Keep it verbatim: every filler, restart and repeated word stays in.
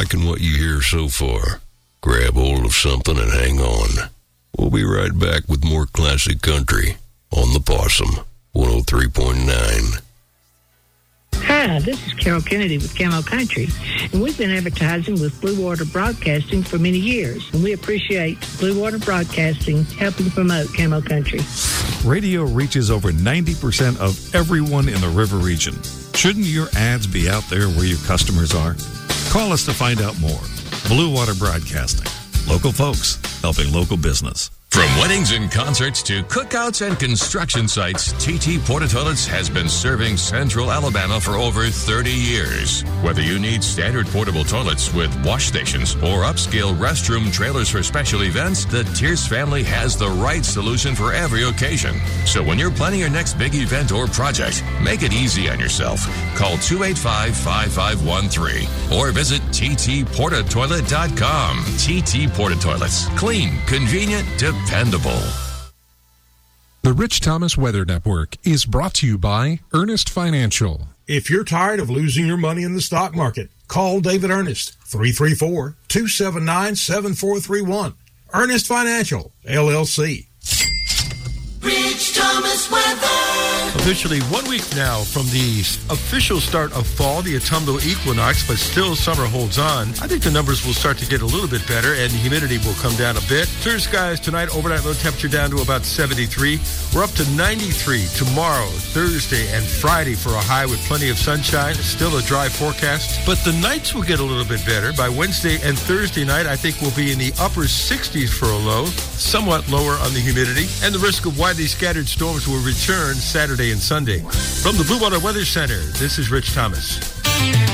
liking what you hear so far, grab hold of something and hang on. We'll be right back with more classic country on the Possum, one oh three point nine. Hi, this is Carol Kennedy with Camo Country, and we've been advertising with Blue Water Broadcasting for many years, and we appreciate Blue Water Broadcasting helping promote Camo Country. Radio reaches over ninety percent of everyone in the river region. Shouldn't your ads be out there where your customers are? Call us to find out more. Blue Water Broadcasting. Local folks helping local business. From weddings and concerts to cookouts and construction sites, T T Porta Toilets has been serving Central Alabama for over thirty years. Whether you need standard portable toilets with wash stations or upscale restroom trailers for special events, the Tierce family has the right solution for every occasion. So when you're planning your next big event or project, make it easy on yourself. Call two eight five, five five one three or visit T T porta toilet dot com. T T Porta Toilets. Clean, convenient, dependable. The Rich Thomas Weather Network is brought to you by Ernest Financial. If you're tired of losing your money in the stock market, call David Ernest, three three four, two seven nine, seven four three one. Ernest Financial, L L C. Rich Thomas Weather. Officially one week now from the official start of fall, the autumnal equinox, but still summer holds on. I think the numbers will start to get a little bit better and humidity will come down a bit. Clear skies tonight, overnight low temperature down to about seventy-three. We're up to ninety-three tomorrow, Thursday, and Friday for a high with plenty of sunshine. Still a dry forecast, but the nights will get a little bit better. By Wednesday and Thursday night, I think we'll be in the upper sixties for a low, somewhat lower on the humidity, and the risk of widely scattered storms will return Saturday and Sunday. From the Blue Water Weather Center, this is Rich Thomas.